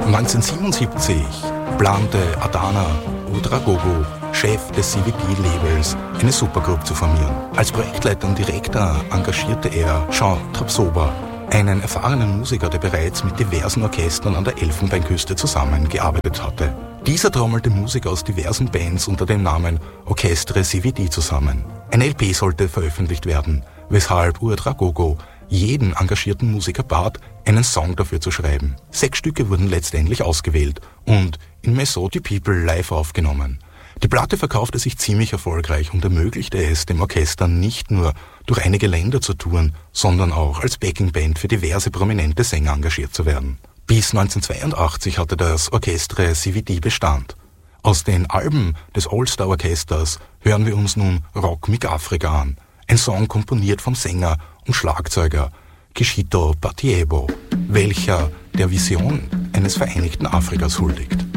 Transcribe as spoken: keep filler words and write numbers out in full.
neunzehnhundertsiebenundsiebzig plante Adana Ouedraogo, Chef des C V D-Labels, eine Supergroup zu formieren. Als Projektleiter und Direktor engagierte er Jean Trapsoba, einen erfahrenen Musiker, der bereits mit diversen Orchestern an der Elfenbeinküste zusammengearbeitet hatte. Dieser trommelte Musiker aus diversen Bands unter dem Namen Orchestre C V D zusammen. Ein L P sollte veröffentlicht werden, weshalb Ouedraogo jeden engagierten Musiker bat, einen Song dafür zu schreiben. Sechs Stücke wurden letztendlich ausgewählt und in Maison du People live aufgenommen. Die Platte verkaufte sich ziemlich erfolgreich und ermöglichte es dem Orchester nicht nur durch einige Länder zu touren, sondern auch als Backingband für diverse prominente Sänger engagiert zu werden. Bis neunzehnhundertzweiundachtzig hatte das Orchestre C V D Bestand. Aus den Alben des All-Star-Orchesters hören wir uns nun Rock mit Afrika an. Ein Song komponiert vom Sänger und Schlagzeuger Kishito Patiebo, welcher der Vision eines vereinigten Afrikas huldigt.